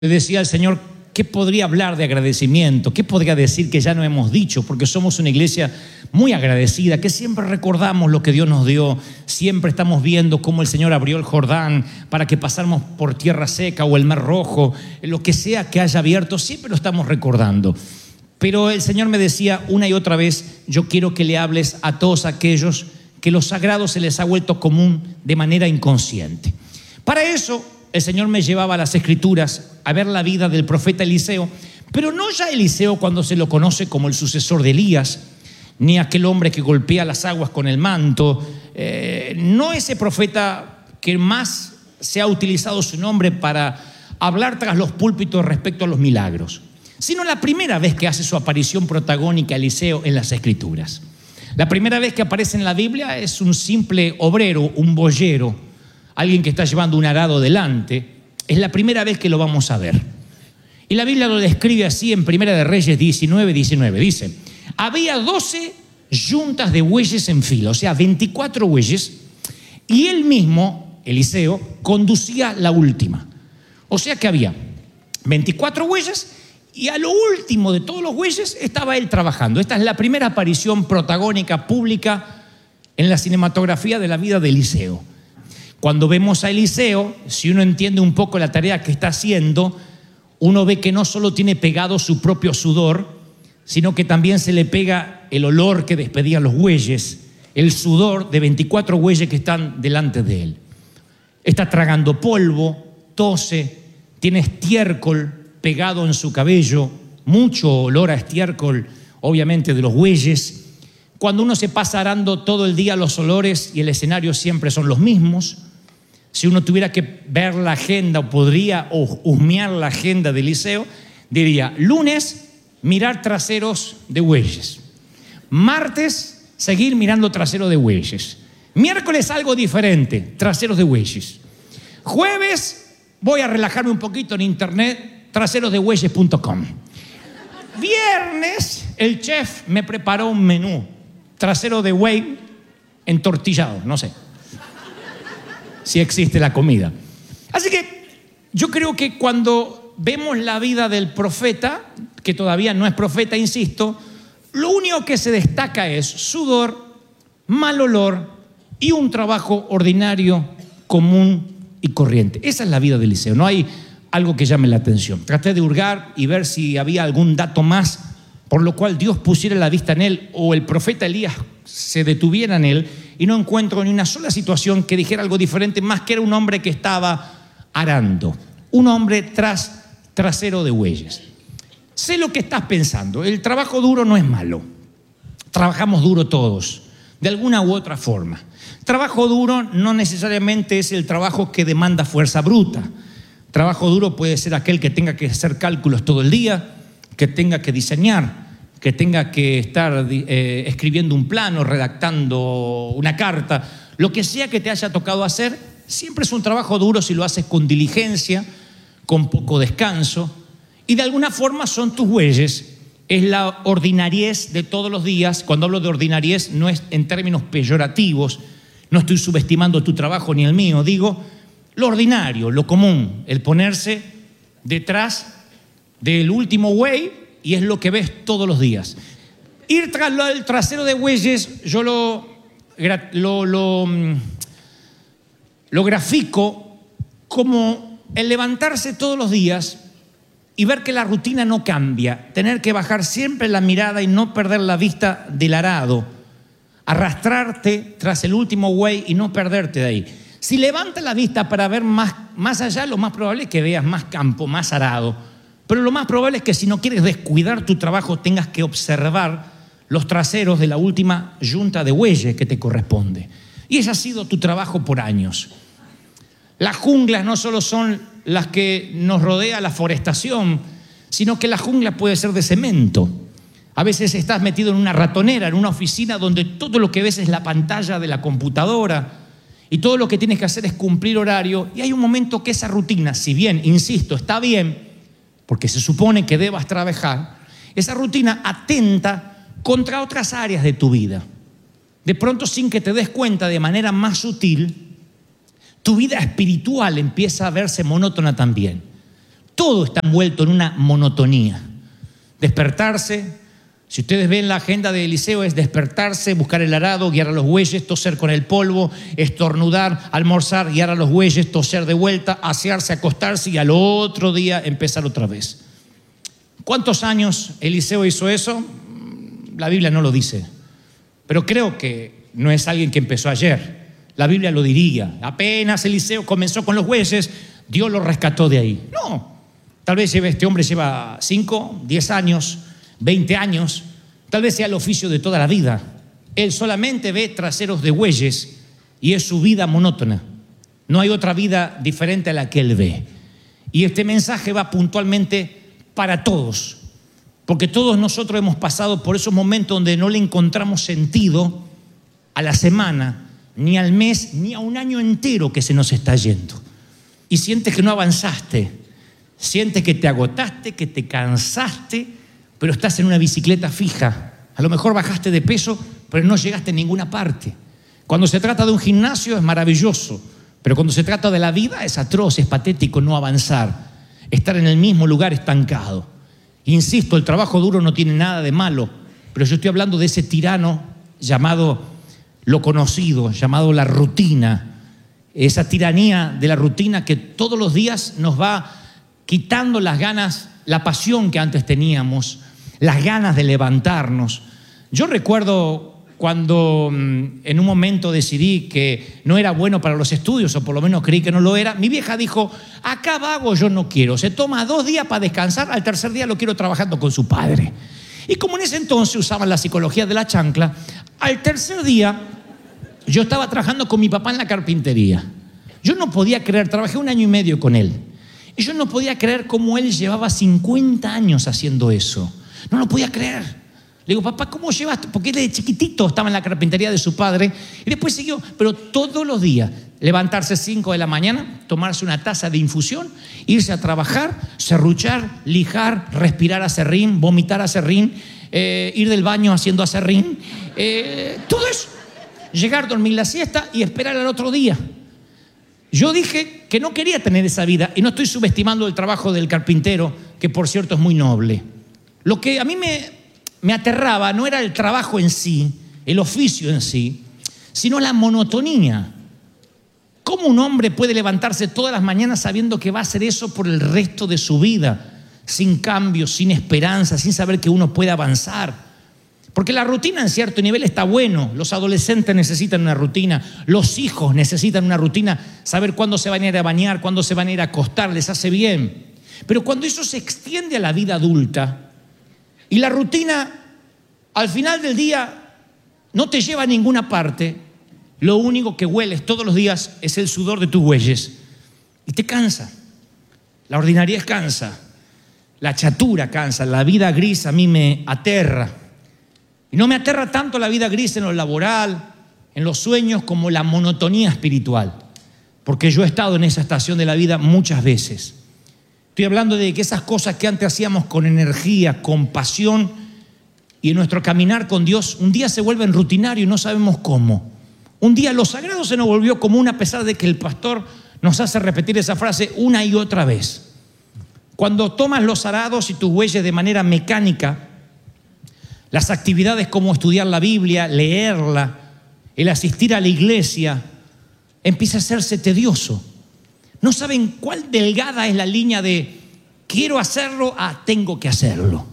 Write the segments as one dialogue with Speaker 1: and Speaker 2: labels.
Speaker 1: Le decía al Señor, ¿qué podría hablar de agradecimiento? ¿Qué podría decir que ya no hemos dicho? Porque somos una iglesia muy agradecida, que siempre recordamos lo que Dios nos dio, siempre estamos viendo cómo el Señor abrió el Jordán para que pasáramos por tierra seca o el Mar Rojo, lo que sea que haya abierto, siempre lo estamos recordando. Pero el Señor me decía una y otra vez, yo quiero que le hables a todos aquellos que lo sagrado se les ha vuelto común de manera inconsciente. Para eso, el Señor me llevaba a las Escrituras a ver la vida del profeta Eliseo, pero no ya Eliseo cuando se lo conoce como el sucesor de Elías, ni aquel hombre que golpea las aguas con el manto, no ese profeta que más se ha utilizado su nombre para hablar tras los púlpitos respecto a los milagros, sino la primera vez que hace su aparición protagónica Eliseo en las Escrituras. La primera vez que aparece en la Biblia es un simple obrero, un boyero, alguien que está llevando un arado delante. Es la primera vez que lo vamos a ver. Y la Biblia lo describe así en Primera de Reyes 19:19. Dice, había 12 yuntas de bueyes en fila, o sea, 24 bueyes, y él mismo, Eliseo, conducía la última. O sea que había 24 bueyes y a lo último de todos los bueyes estaba él trabajando. Esta es la primera aparición protagónica pública en la cinematografía de la vida de Eliseo. Cuando vemos a Eliseo, si uno entiende un poco la tarea que está haciendo, uno ve que no solo tiene pegado su propio sudor, sino que también se le pega el olor que despedían los bueyes, el sudor de 24 bueyes que están delante de él. Está tragando polvo, tose, tiene estiércol pegado en su cabello, mucho olor a estiércol, obviamente de los bueyes. Cuando uno se pasa arando todo el día, los olores y el escenario siempre son los mismos. Si uno tuviera que ver la agenda o podría husmear la agenda de Eliseo, diría, lunes, mirar traseros de bueyes. Martes, seguir mirando traseros de bueyes. Miércoles, algo diferente, traseros de bueyes. Jueves, voy a relajarme un poquito en internet, traserosdebueyes.com. Viernes, el chef me preparó un menú, trasero de buey entortillado, no sé si existe la comida. Así que yo creo que cuando vemos la vida del profeta, que todavía no es profeta, insisto, lo único que se destaca es sudor, mal olor y un trabajo ordinario, común y corriente. Esa es la vida de Eliseo, no hay algo que llame la atención. Traté de hurgar y ver si había algún dato más por lo cual Dios pusiera la vista en él o el profeta Elías se detuviera en él, y no encuentro ni una sola situación que dijera algo diferente, más que era un hombre que estaba arando, un hombre trasero de bueyes. Sé lo que estás pensando, el trabajo duro no es malo, trabajamos duro todos, de alguna u otra forma. Trabajo duro no necesariamente es el trabajo que demanda fuerza bruta. Trabajo duro puede ser aquel que tenga que hacer cálculos todo el día, que tenga que diseñar, que tenga que estar escribiendo un plano, redactando una carta. Lo que sea que te haya tocado hacer, siempre es un trabajo duro si lo haces con diligencia, con poco descanso, y de alguna forma son tus bueyes. Es la ordinariez de todos los días. Cuando hablo de ordinariez no es en términos peyorativos, no estoy subestimando tu trabajo ni el mío, digo lo ordinario, lo común, el ponerse detrás del último buey, y es lo que ves todos los días. Ir tras el trasero de bueyes, yo lo grafico como el levantarse todos los días y ver que la rutina no cambia, tener que bajar siempre la mirada y no perder la vista del arado, arrastrarte tras el último buey y no perderte de ahí. Si levantas la vista para ver más allá, lo más probable es que veas más campo, más arado. Pero lo más probable es que si no quieres descuidar tu trabajo, tengas que observar los traseros de la última yunta de bueyes que te corresponde. Y ese ha sido tu trabajo por años. Las junglas no solo son las que nos rodea la forestación, sino que la jungla puede ser de cemento. A veces estás metido en una ratonera, en una oficina donde todo lo que ves es la pantalla de la computadora y todo lo que tienes que hacer es cumplir horario, y hay un momento que esa rutina, si bien, insisto, está bien, porque se supone que debas trabajar, esa rutina atenta contra otras áreas de tu vida. De pronto, sin que te des cuenta, de manera más sutil, tu vida espiritual empieza a verse monótona también. todo está envuelto en una monotonía. Despertarse, si ustedes ven la agenda de Eliseo, es despertarse, buscar el arado, guiar a los bueyes, toser con el polvo, estornudar, almorzar, guiar a los bueyes, toser de vuelta, asearse, acostarse y al otro día empezar otra vez. ¿Cuántos años Eliseo hizo eso? La Biblia no lo dice, pero creo que no es alguien que empezó ayer. La Biblia lo diría. Apenas Eliseo comenzó con los bueyes, Dios lo rescató de ahí. No. Tal vez este hombre lleva 5, 10 años, 20 años, tal vez sea el oficio de toda la vida. Él solamente ve traseros de bueyes y es su vida monótona. No hay otra vida diferente a la que él ve. Y este mensaje va puntualmente para todos, porque todos nosotros hemos pasado por esos momentos donde no le encontramos sentido a la semana, ni al mes, ni a un año entero que se nos está yendo. Y sientes que no avanzaste. Sientes que te agotaste, que te cansaste, pero estás en una bicicleta fija. A lo mejor bajaste de peso, pero no llegaste a ninguna parte. Cuando se trata de un gimnasio es maravilloso, pero cuando se trata de la vida es atroz, es patético no avanzar, estar en el mismo lugar estancado. Insisto, el trabajo duro no tiene nada de malo, pero yo estoy hablando de ese tirano llamado lo conocido, llamado la rutina. Esa tiranía de la rutina que todos los días nos va quitando las ganas, la pasión que antes teníamos, las ganas de levantarnos. Yo recuerdo cuando en un momento decidí que no era bueno para los estudios, o por lo menos creí que no lo era, mi vieja dijo, acá vago yo no quiero, se toma 2 días para descansar, al tercer día lo quiero trabajando con su padre. Y como en ese entonces usaban la psicología de la chancla, al tercer día yo estaba trabajando con mi papá en la carpintería. Yo no podía creer, trabajé 1 año y medio con él. Y yo no podía creer cómo él llevaba 50 años haciendo eso. No lo podía creer. Le digo, papá, ¿cómo llevaste? Porque él de chiquitito estaba en la carpintería de su padre y después siguió, pero todos los días, levantarse 5 de la mañana, tomarse una taza de infusión, irse a trabajar, serruchar, lijar, respirar aserrín, vomitar aserrín, ir del baño haciendo aserrín, todo eso. Llegar, dormir la siesta y esperar al otro día. Yo dije que no quería tener esa vida y no estoy subestimando el trabajo del carpintero, que por cierto es muy noble. Lo que a mí me aterraba no era el trabajo en sí, el oficio en sí, sino la monotonía. ¿Cómo un hombre puede levantarse todas las mañanas sabiendo que va a hacer eso por el resto de su vida? Sin cambios, sin esperanza, sin saber que uno puede avanzar. Porque la rutina en cierto nivel está bueno. Los adolescentes necesitan una rutina, los hijos necesitan una rutina, saber cuándo se van a ir a bañar, cuándo se van a ir a acostar, les hace bien. Pero cuando eso se extiende a la vida adulta y la rutina al final del día no te lleva a ninguna parte, lo único que hueles todos los días es el sudor de tus bueyes y te cansa. La ordinariedad cansa, la chatura cansa, la vida gris a mí me aterra. Y no me aterra tanto la vida gris en lo laboral, en los sueños, como la monotonía espiritual. Porque yo he estado en esa estación de la vida muchas veces. Estoy hablando de que esas cosas que antes hacíamos con energía, con pasión, y en nuestro caminar con Dios, un día se vuelven rutinarios y no sabemos cómo. Un día lo sagrado se nos volvió común a pesar de que el pastor nos hace repetir esa frase una y otra vez. Cuando tomas los arados y tus bueyes de manera mecánica, las actividades como estudiar la Biblia, leerla, el asistir a la iglesia, empieza a hacerse tedioso. No saben cuál delgada es la línea de quiero hacerlo a tengo que hacerlo.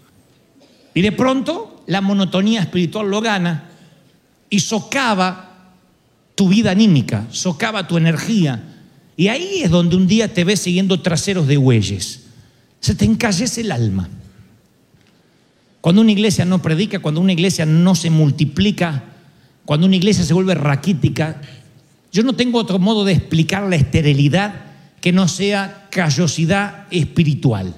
Speaker 1: Y de pronto la monotonía espiritual lo gana y socava tu vida anímica, socava tu energía. Y ahí es donde un día te ves siguiendo traseros de bueyes. Se te encallece el alma. Cuando una iglesia no predica, cuando una iglesia no se multiplica, cuando una iglesia se vuelve raquítica, yo no tengo otro modo de explicar la esterilidad que no sea callosidad espiritual.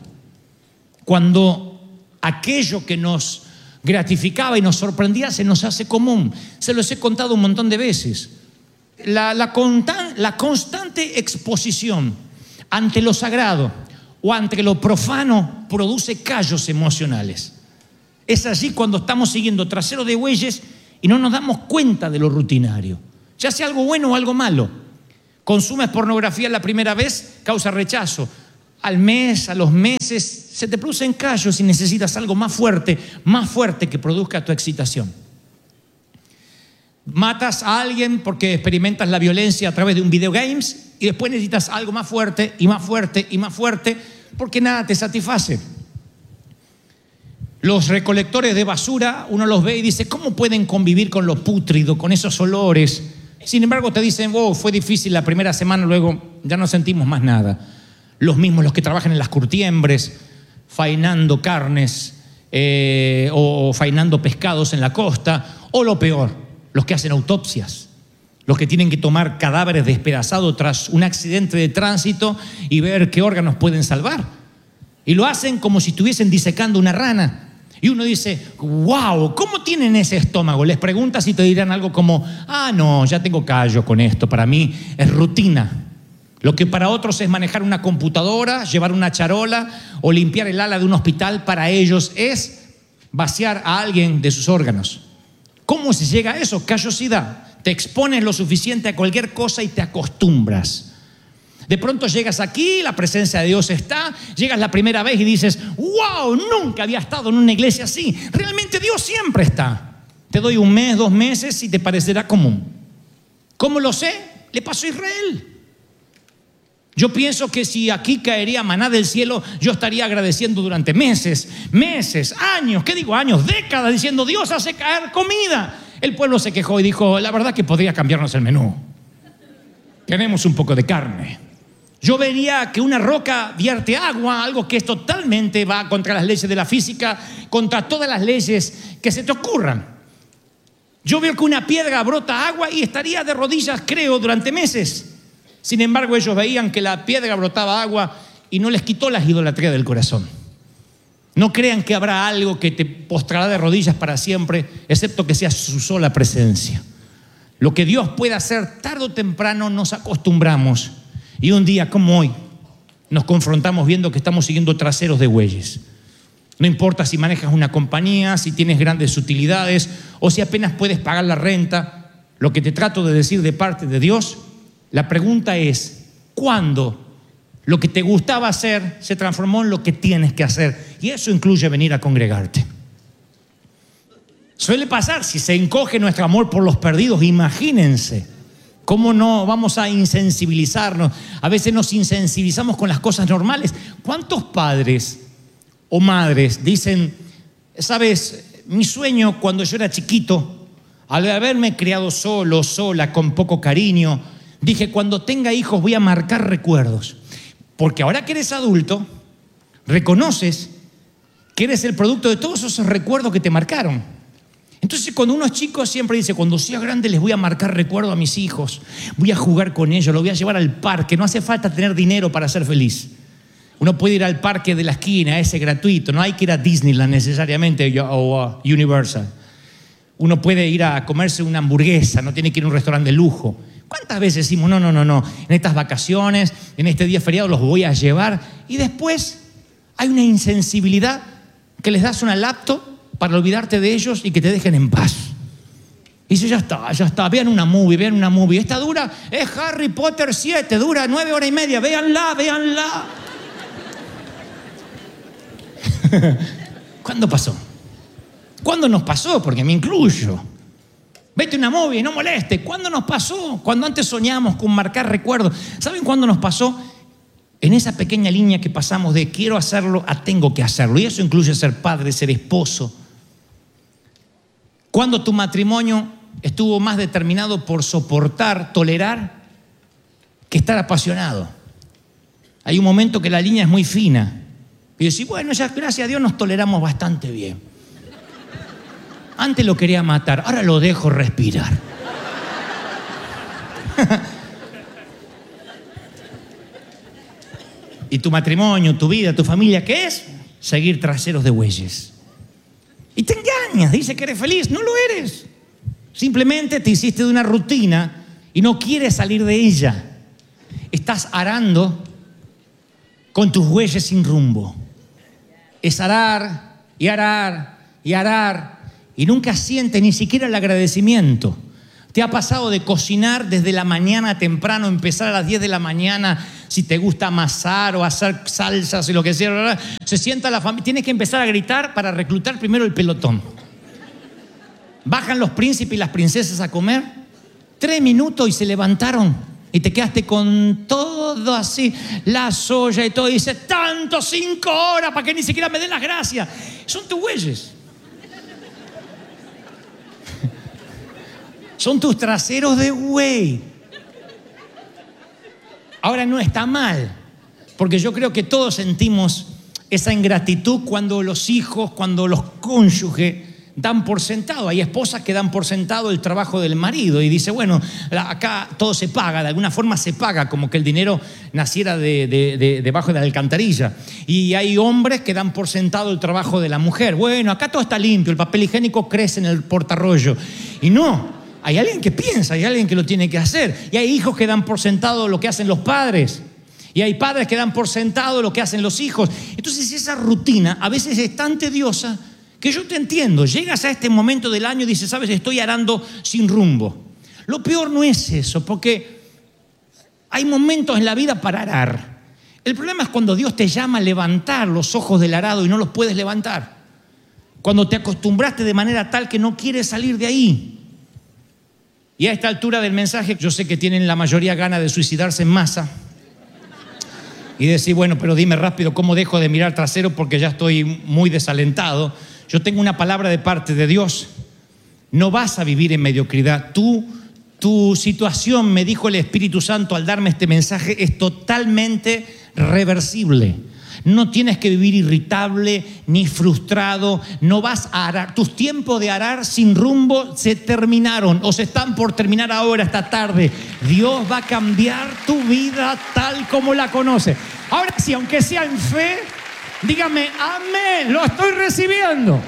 Speaker 1: Cuando aquello que nos gratificaba y nos sorprendía se nos hace común. Se los he contado un montón de veces. La constante exposición ante lo sagrado o ante lo profano produce callos emocionales. Es allí cuando estamos siguiendo traseros de bueyes y no nos damos cuenta de lo rutinario. Ya sea algo bueno o algo malo. Consumes pornografía la primera vez, causa rechazo. al mes, a los meses, se te producen callos y necesitas algo más fuerte que produzca tu excitación. Matas a alguien porque experimentas la violencia a través de un video games y después necesitas algo más fuerte y más fuerte y más fuerte porque nada te satisface. Los recolectores de basura, uno los ve y dice, ¿cómo pueden convivir con lo pútrido, con esos olores? Sin embargo, te dicen, oh, fue difícil la primera semana, luego ya no sentimos más nada. Los mismos, los que trabajan en las curtiembres, faenando carnes o faenando pescados en la costa, o lo peor, los que hacen autopsias, los que tienen que tomar cadáveres despedazados tras un accidente de tránsito y ver qué órganos pueden salvar. Y lo hacen como si estuviesen disecando una rana. Y uno dice, wow, ¿cómo tienen ese estómago? Les preguntas y te dirán algo como, no, ya tengo callo con esto, para mí es rutina. Lo que para otros es manejar una computadora, llevar una charola o limpiar el ala de un hospital, para ellos es vaciar a alguien de sus órganos. ¿Cómo se llega a eso? Callosidad. Te expones lo suficiente a cualquier cosa y te acostumbras. De pronto llegas aquí, la presencia de Dios está, llegas la primera vez y dices, wow, nunca había estado en una iglesia así. Realmente Dios siempre está. Te doy un mes, 2 meses y te parecerá común. ¿Cómo lo sé? Le pasó a Israel. Yo pienso que si aquí caería maná del cielo, yo estaría agradeciendo durante meses, años, ¿qué digo años? Décadas, diciendo, Dios hace caer comida. El pueblo se quejó y dijo, la verdad que podría cambiarnos el menú. Queremos un poco de carne. Yo vería que una roca vierte agua, algo que es totalmente va contra las leyes de la física, contra todas las leyes que se te ocurran. Yo veo que una piedra brota agua y estaría de rodillas, creo, durante meses. Sin embargo, ellos veían que la piedra brotaba agua y no les quitó la idolatría del corazón. No crean que habrá algo que te postrará de rodillas para siempre, excepto que sea su sola presencia. Lo que Dios puede hacer tarde o temprano nos acostumbramos. Y un día como hoy nos confrontamos viendo que estamos siguiendo traseros de bueyes. No importa si manejas una compañía, si tienes grandes utilidades o si apenas puedes pagar la renta. Lo que te trato de decir de parte de Dios, la pregunta es, ¿cuándo lo que te gustaba hacer se transformó en lo que tienes que hacer? Y eso incluye venir a congregarte. Suele pasar, si se encoge nuestro amor por los perdidos, imagínense. ¿Cómo no vamos a insensibilizarnos? A veces nos insensibilizamos con las cosas normales. ¿Cuántos padres o madres dicen, sabes, mi sueño cuando yo era chiquito, al haberme criado solo, sola, con poco cariño, dije, cuando tenga hijos voy a marcar recuerdos? Porque ahora que eres adulto, reconoces que eres el producto de todos esos recuerdos que te marcaron. Entonces, cuando uno es chico siempre dice, cuando sea grande les voy a marcar recuerdo a mis hijos, voy a jugar con ellos, los voy a llevar al parque. No hace falta tener dinero para ser feliz. Uno puede ir al parque de la esquina, ese gratuito, no hay que ir a Disneyland necesariamente o a Universal. Uno puede ir a comerse una hamburguesa, no tiene que ir a un restaurante de lujo. ¿Cuántas veces decimos, no, en estas vacaciones, en este día feriado los voy a llevar? Y después hay una insensibilidad que les das una laptop para olvidarte de ellos y que te dejen en paz. Y dice, ya está, vean una movie. Esta dura, es Harry Potter 7, dura 9 horas y media, véanla. ¿Cuándo pasó? ¿Cuándo nos pasó? Porque me incluyo. Vete a una movie, no moleste. ¿Cuándo nos pasó? Cuando antes soñábamos con marcar recuerdos. ¿Saben cuándo nos pasó? En esa pequeña línea que pasamos de quiero hacerlo a tengo que hacerlo. Y eso incluye ser padre, ser esposo. Cuando tu matrimonio estuvo más determinado por soportar, tolerar, que estar apasionado. Hay un momento que la línea es muy fina. Y decís, bueno, ya gracias a Dios nos toleramos bastante bien. Antes lo quería matar, ahora lo dejo respirar. Y tu matrimonio, tu vida, tu familia, ¿qué es? Seguir traseros de bueyes. Y te engañas, dice que eres feliz, no lo eres. Simplemente te hiciste de una rutina y no quieres salir de ella. Estás arando con tus bueyes sin rumbo. Es arar y arar y arar y nunca sientes ni siquiera el agradecimiento. ¿Te ha pasado de cocinar desde la mañana temprano, empezar a las 10 de la mañana, si te gusta amasar o hacer salsas y lo que sea? Se sienta la familia, tienes que empezar a gritar para reclutar primero el pelotón. Bajan los príncipes y las princesas a comer, 3 minutos y se levantaron. Y te quedaste con todo así, la soya y todo. Y dices, tanto, 5 horas para que ni siquiera me den las gracias. Son tus bueyes. Son tus traseros de buey. Ahora no está mal, porque yo creo que todos sentimos esa ingratitud cuando los hijos, cuando los cónyuges dan por sentado. Hay esposas que dan por sentado el trabajo del marido y dice, bueno, acá todo se paga, de alguna forma se paga, como que el dinero naciera debajo de la alcantarilla. Y hay hombres que dan por sentado el trabajo de la mujer. Bueno, acá todo está limpio, el papel higiénico crece en el portarrollo. Y no, hay alguien que piensa, hay alguien que lo tiene que hacer. Y hay hijos que dan por sentado lo que hacen los padres. Y hay padres que dan por sentado lo que hacen los hijos. Entonces esa rutina a veces es tan tediosa que yo te entiendo. Llegas a este momento del año y dices, sabes, estoy arando sin rumbo. Lo peor no es eso, porque hay momentos en la vida para arar. El problema es cuando Dios te llama a levantar los ojos del arado y no los puedes levantar. Cuando te acostumbraste de manera tal que no quieres salir de ahí. Y a esta altura del mensaje, yo sé que tienen la mayoría ganas de suicidarse en masa y decir, bueno, pero dime rápido, ¿cómo dejo de mirar trasero? Porque ya estoy muy desalentado. Yo tengo una palabra de parte de Dios. No vas a vivir en mediocridad. Tu situación, me dijo el Espíritu Santo al darme este mensaje, es totalmente reversible. No tienes que vivir irritable ni frustrado. No vas a arar. Tus tiempos de arar sin rumbo se terminaron o se están por terminar ahora, esta tarde. Dios va a cambiar tu vida tal como la conoces. Ahora sí, aunque sea en fe, dígame, amén, lo estoy recibiendo.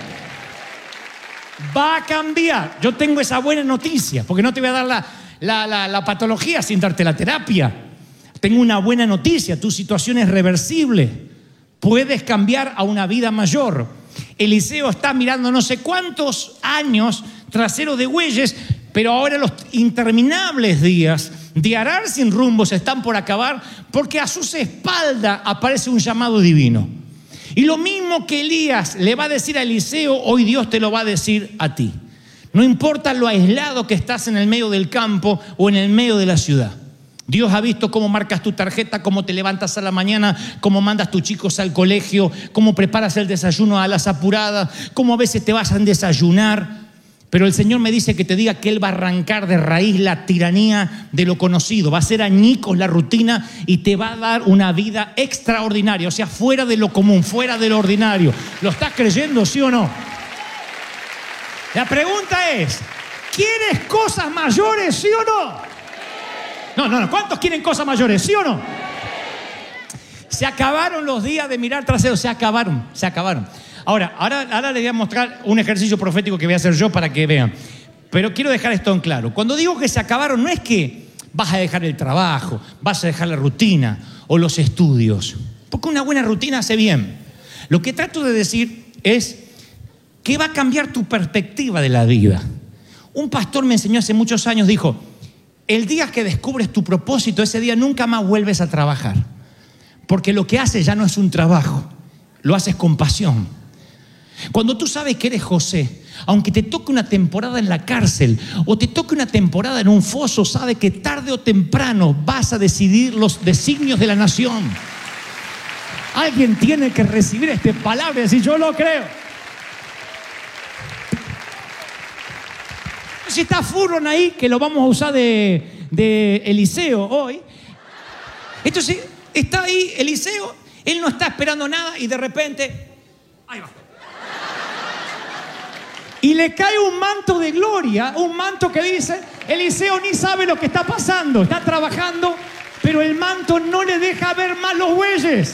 Speaker 1: Va a cambiar. Yo tengo esa buena noticia, porque no te voy a dar la patología sin darte la terapia. Tengo una buena noticia, tu situación es reversible. Puedes cambiar a una vida mayor. Eliseo está mirando no sé cuántos años trasero de bueyes, pero ahora los interminables días de arar sin rumbo se están por acabar, porque a sus espaldas aparece un llamado divino. Y lo mismo que Elías le va a decir a Eliseo, hoy Dios te lo va a decir a ti. No importa lo aislado que estás en el medio del campo o en el medio de la ciudad. Dios ha visto cómo marcas tu tarjeta, cómo te levantas a la mañana, cómo mandas tus chicos al colegio, cómo preparas el desayuno a las apuradas, cómo a veces te vas a desayunar. Pero el Señor me dice que te diga que Él va a arrancar de raíz la tiranía de lo conocido. Va a hacer añicos la rutina y te va a dar una vida extraordinaria. O sea, fuera de lo común, fuera de lo ordinario. ¿Lo estás creyendo, sí o no? La pregunta es, ¿quieres cosas mayores, sí o no? No. ¿Cuántos quieren cosas mayores, sí o no? Se acabaron los días de mirar trasero. Se acabaron. Ahora les voy a mostrar un ejercicio profético que voy a hacer yo para que vean. Pero quiero dejar esto en claro. Cuando digo que se acabaron, no es que vas a dejar el trabajo, vas a dejar la rutina o los estudios. Porque una buena rutina hace bien. Lo que trato de decir es que va a cambiar tu perspectiva de la vida. Un pastor me enseñó hace muchos años, dijo, el día que descubres tu propósito, ese día nunca más vuelves a trabajar. Porque lo que haces ya no es un trabajo, lo haces con pasión. Cuando tú sabes que eres José, aunque te toque una temporada en la cárcel o te toque una temporada en un foso, sabes que tarde o temprano vas a decidir los designios de la nación. Alguien tiene que recibir esta palabra y decir, yo lo creo. Si está Furron ahí, que lo vamos a usar de Eliseo hoy. Entonces, está ahí Eliseo, él no está esperando nada y de repente, ahí va. Y le cae un manto de gloria, un manto que dice, Eliseo ni sabe lo que está pasando, está trabajando, pero el manto no le deja ver más los bueyes.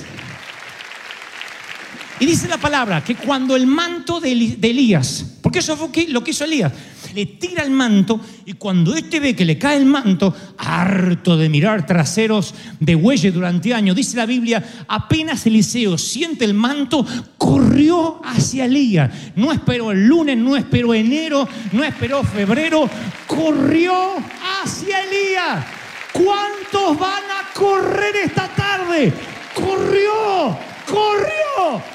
Speaker 1: Y dice la palabra que cuando el manto de Elías, porque eso fue lo que hizo Elías, le tira el manto y cuando este ve que le cae el manto, harto de mirar traseros de bueyes durante años, dice la Biblia, apenas Eliseo siente el manto, corrió hacia Elías. No esperó el lunes, no esperó enero, no esperó febrero, corrió hacia Elías. ¿Cuántos van a correr esta tarde? Corrió, corrió.